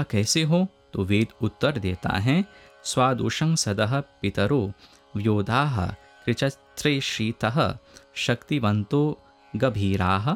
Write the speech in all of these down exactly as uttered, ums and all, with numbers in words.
कैसे हो? तो वेद उत्तर देता है, स्वादुषं सदः पितरो व्योधाः कृचत्रेषीतः शक्तिवंतो गभीराः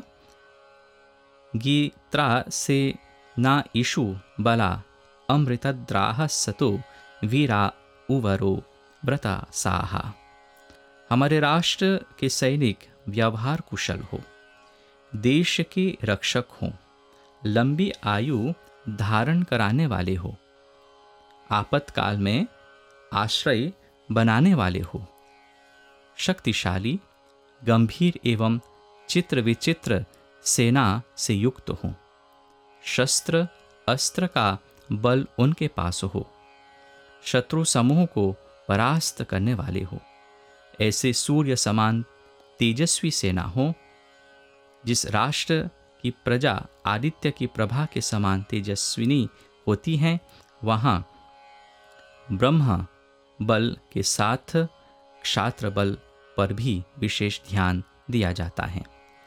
गीत्रा से ना इषु बला अमृतद्राह सतो वीरा उवरो व्रता साहा। हमारे राष्ट्र के सैनिक व्यवहार कुशल हो, देश के रक्षक हों, लंबी आयु धारण कराने वाले हो, आपातकाल में आश्रय बनाने वाले हो, शक्तिशाली, गंभीर एवं चित्र विचित्र सेना से युक्त हो, शस्त्र अस्त्र का बल उनके पास हो, शत्रु समूह को परास्त करने वाले हो, ऐसे सूर्य समान तेजस्वी सेना हो। जिस राष्ट्र की प्रजा आदित्य की प्रभा के समान तेजस्विनी होती हैं, वहाँ ब्रह्म बल के साथ क्षात्र बल पर भी विशेष ध्यान दिया जाता है।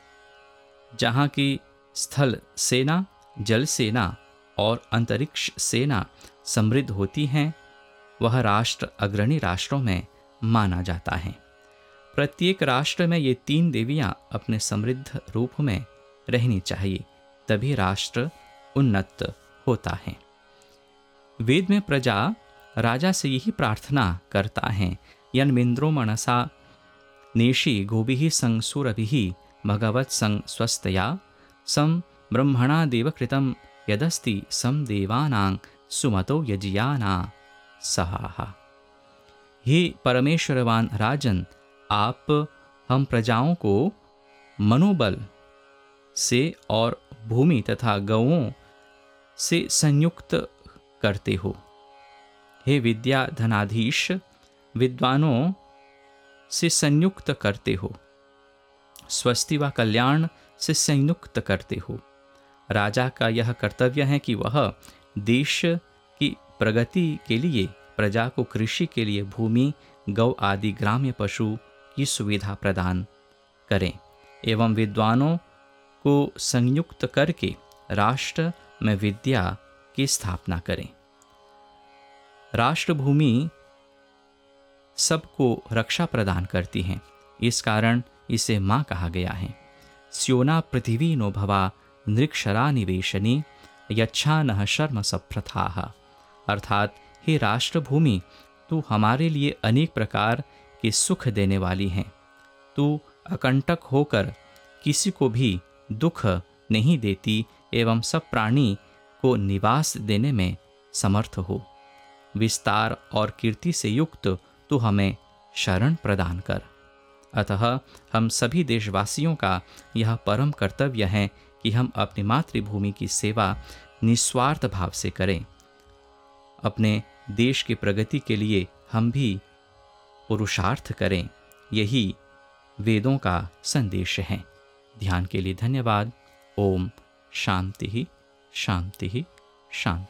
जहाँ की स्थल सेना, जल सेना और अंतरिक्ष सेना समृद्ध होती हैं, वह राष्ट्र अग्रणी राष्ट्रों में माना जाता है। प्रत्येक राष्ट्र में ये तीन देवियां अपने समृद्ध रूप में रहनी चाहिए, तभी राष्ट्र उन्नत होता है। वेद में प्रजा राजा से यही प्रार्थना करता है, यन्मिन्द्रो मनसा नेषि गोभिः संसुरभिः भगवत् सं स्वस्तया सं ब्रह्मणा देवकृतं यदस्ति सं देवानां सुमतो यजियाना सहाहा। हे परमेश्वरवान राजन, आप हम प्रजाओं को मनोबल से और भूमि तथा गौओं से संयुक्त करते हो। हे विद्या धनाधीश, विद्वानों से संयुक्त करते हो, स्वस्ति व कल्याण से संयुक्त करते हो। राजा का यह कर्तव्य है कि वह देश की प्रगति के लिए प्रजा को कृषि के लिए भूमि, गौ आदि ग्राम्य पशु की सुविधा प्रदान करें एवं विद्वानों को संयुक्त करके राष्ट्र में विद्या की स्थापना करें। राष्ट्र भूमि सबको रक्षा प्रदान करती है, इस कारण इसे माँ कहा गया है। स्योना पृथिवी नो भवा नृक्षरा निवेशनी यच्छा नः शर्म सप्रथाः। अर्थात हे राष्ट्र भूमि, तू हमारे लिए अनेक प्रकार के सुख देने वाली हैं। तू अकंटक होकर किसी को भी दुख नहीं देती एवं सब प्राणी को निवास देने में समर्थ हो। विस्तार और कीर्ति से युक्त तू हमें शरण प्रदान कर। अतः हम सभी देशवासियों का यह परम कर्तव्य है कि हम अपनी मातृभूमि की सेवा निस्वार्थ भाव से करें। अपने देश की प्रगति के लिए हम भी पुरुषार्थ करें। यही वेदों का संदेश है। ध्यान के लिए धन्यवाद। ओम शांति शांति शांति।